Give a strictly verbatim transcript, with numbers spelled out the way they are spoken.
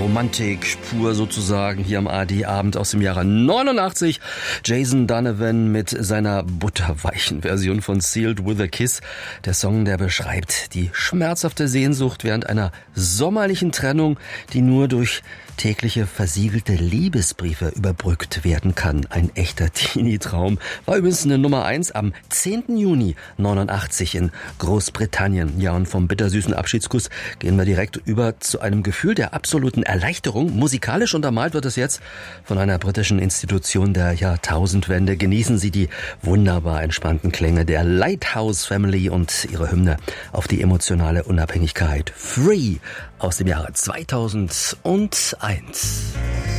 Romantik pur sozusagen hier am A R D-Abend aus dem Jahre neunundachtzig. Jason Donovan mit seiner butterweichen Version von Sealed with a Kiss. Der Song, der beschreibt die schmerzhafte Sehnsucht während einer sommerlichen Trennung, die nur durch tägliche versiegelte Liebesbriefe überbrückt werden kann. Ein echter Teenie-Traum. War übrigens eine Nummer eins am zehnten Juni neunundachtzig in Großbritannien. Ja, und vom bittersüßen Abschiedskuss gehen wir direkt über zu einem Gefühl der absoluten Erleichterung. Musikalisch untermalt wird es jetzt von einer britischen Institution der Jahrtausendwende. Genießen Sie die wunderbar entspannten Klänge der Lighthouse Family und ihre Hymne auf die emotionale Unabhängigkeit. Free aus dem Jahre zweitausendeins.